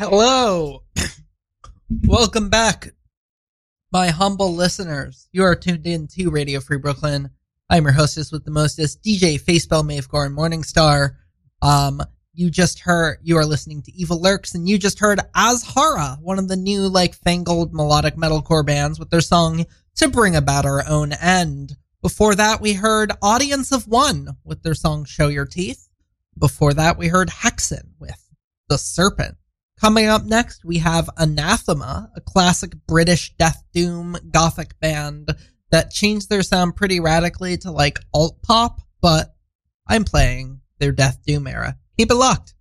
Hello. Welcome back, my humble listeners. You are tuned in to Radio Free Brooklyn. I'm your hostess with the mostest, DJ Facebell Mavegor and Morningstar. You are listening to Evil Lurks, and you just heard Azhara, one of the new, fangled melodic metalcore bands with their song To Bring About Our Own End. Before that, we heard Audience of One with their song Show Your Teeth. Before that, we heard Hexen with The Serpent. Coming up next, we have Anathema, a classic British death doom gothic band that changed their sound pretty radically to alt pop, but I'm playing their death doom era. Keep it locked.